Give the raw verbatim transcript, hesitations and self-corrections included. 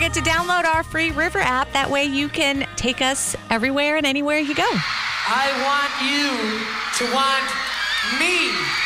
forget to download our free River app. That way you can take us everywhere and anywhere you go. I want you to want me.